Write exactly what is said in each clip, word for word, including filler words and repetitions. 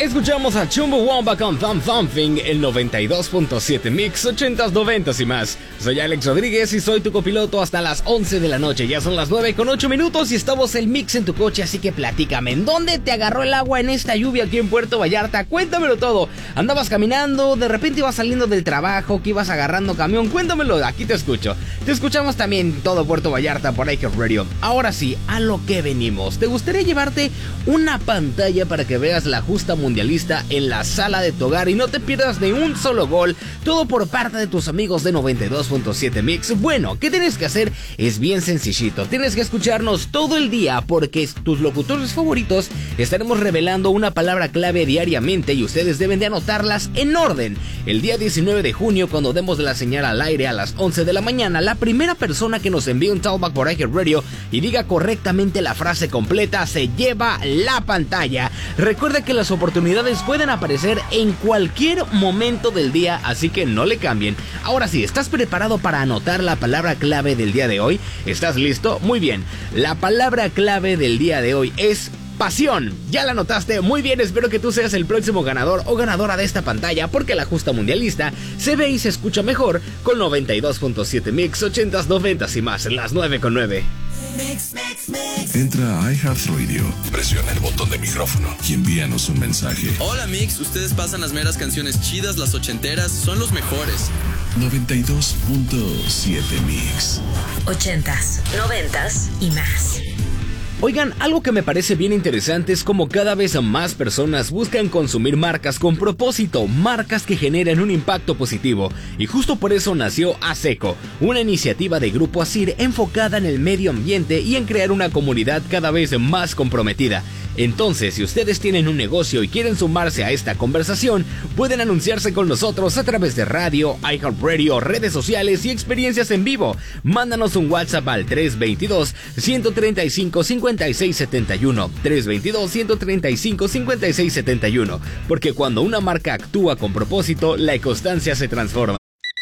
Escuchamos a Chumbawamba con Thumb Thumping, el noventa y dos punto siete Mix, ochentas, noventas y más. Soy Alex Rodríguez y soy tu copiloto hasta las once de la noche. Ya son las nueve con ocho minutos y estamos el Mix en tu coche, así que platícame, ¿en dónde te agarró el agua en esta lluvia aquí en Puerto Vallarta? Cuéntamelo todo. ¿Andabas caminando? ¿De repente ibas saliendo del trabajo? ¿Que ibas agarrando camión? Cuéntamelo, aquí te escucho. Te escuchamos también todo Puerto Vallarta por iHeartRadio. Ahora sí, a lo que venimos. ¿Te gustaría llevarte una pantalla para que veas la justa mundialista en la sala de tu hogar y no te pierdas ni un solo gol? Todo por parte de tus amigos de noventa y dos punto siete Mix. Bueno, ¿qué tienes que hacer? Es bien sencillito. Tienes que escucharnos todo el día porque tus locutores favoritos estaremos revelando una palabra clave diariamente y ustedes deben de anotarlas en orden. El día diecinueve de junio, cuando demos la señal al aire a las once de la mañana, la primera persona que nos envíe un talkback por iHeartRadio y diga correctamente la frase completa se lleva la pantalla. Recuerda que las oportunidades pueden aparecer en cualquier momento del día, así que no le cambien. Ahora sí, ¿estás preparado para anotar la palabra clave del día de hoy? ¿Estás listo? Muy bien. La palabra clave del día de hoy es pasión. ¿Ya la anotaste? Muy bien, espero que tú seas el próximo ganador o ganadora de esta pantalla, porque la justa mundialista se ve y se escucha mejor con noventa y dos punto siete Mix, ochentas, noventas y más, las nueve con nueve. Mix, mix, mix. Entra a iHeartRadio, presiona el botón de micrófono y envíanos un mensaje. Hola Mix, ustedes pasan las meras canciones chidas, las ochenteras, son los mejores. noventa y dos punto siete Mix. Ochentas, noventas y más. Oigan, algo que me parece bien interesante es como cada vez más personas buscan consumir marcas con propósito, marcas que generen un impacto positivo. Y justo por eso nació ASECO, una iniciativa de Grupo Asir enfocada en el medio ambiente y en crear una comunidad cada vez más comprometida. Entonces, si ustedes tienen un negocio y quieren sumarse a esta conversación, pueden anunciarse con nosotros a través de radio, iHeartRadio, redes sociales y experiencias en vivo. Mándanos un WhatsApp al tres veintidós, ciento treinta y cinco, cincuenta y seis setenta y uno, tres veintidós, ciento treinta y cinco, cincuenta y seis setenta y uno, porque cuando una marca actúa con propósito, la constancia se transforma.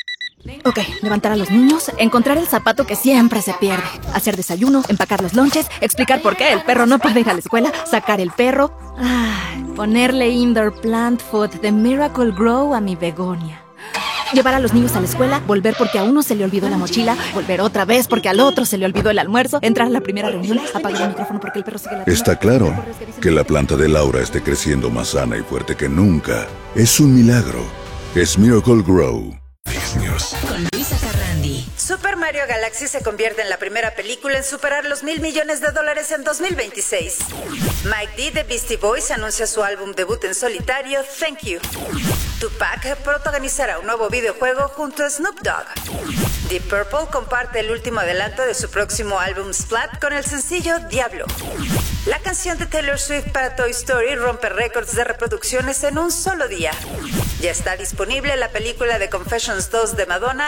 Ok, levantar a los niños, encontrar el zapato que siempre se pierde, hacer desayuno, empacar los lonches, explicar por qué el perro no puede ir a la escuela, sacar el perro, ay, ponerle indoor plant food de Miracle Grow a mi begonia. Llevar a los niños a la escuela, volver porque a uno se le olvidó la mochila, volver otra vez porque al otro se le olvidó el almuerzo, entrar a la primera reunión, apagar el micrófono porque el perro sigue la... Está claro que la planta de Laura esté creciendo más sana y fuerte que nunca. Es un milagro. Es Miracle Grow. Con Luisa Carrandi. Super Mario Galaxy se convierte en la primera película en superar los mil millones de dólares en dos mil veintiséis. Mike D de Beastie Boys anuncia su álbum debut en solitario, Thank You. Tupac protagonizará un nuevo videojuego junto a Snoop Dogg. Deep Purple comparte el último adelanto de su próximo álbum Splat con el sencillo Diablo. La canción de Taylor Swift para Toy Story rompe récords de reproducciones en un solo día. Ya está disponible la película de Confessions dos de Madonna